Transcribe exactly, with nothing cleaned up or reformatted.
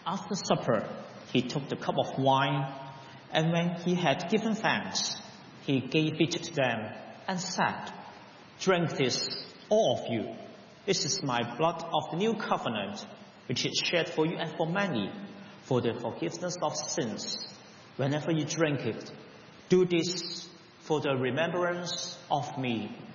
After supper, he took the cup of wine, and when he had given thanks, he gave it to them and said, "Drink this, all of you. This is my blood of the new covenant, which is shed for you and for many, for the forgiveness of sins. Whenever you drink it, do this for the remembrance of me."